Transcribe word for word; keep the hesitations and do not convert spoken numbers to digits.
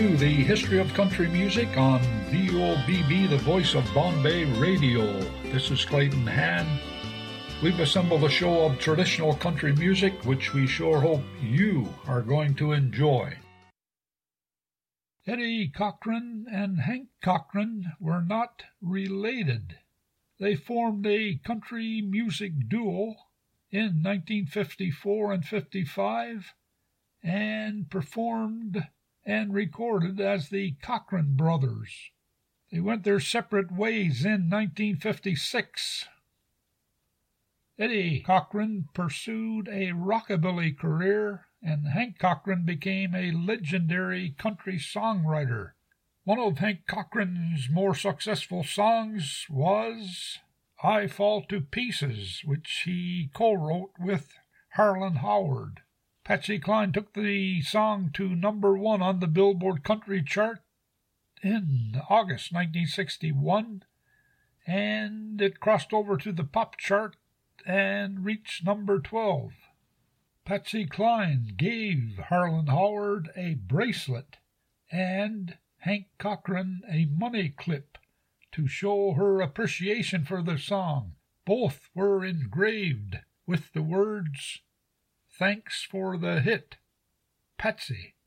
The history of country music on V O B B, the voice of Bombay Radio. This is Clayton Hann. We've assembled a show of traditional country music, which we sure hope you are going to enjoy. Eddie Cochran and Hank Cochran were not related. They formed a country music duo in nineteen fifty-four and fifty-five and performed and recorded as the Cochran Brothers. They went their separate ways in nineteen fifty-six. Eddie Cochran pursued a rockabilly career, and Hank Cochran became a legendary country songwriter. One of Hank Cochran's more successful songs was I Fall to Pieces, which he co-wrote with Harlan Howard. Patsy Cline took the song to number one on the Billboard Country chart in August nineteen sixty-one, and it crossed over to the pop chart and reached number twelve. Patsy Cline gave Harlan Howard a bracelet and Hank Cochran a money clip to show her appreciation for the song. Both were engraved with the words, "Thanks for the hit, Patsy."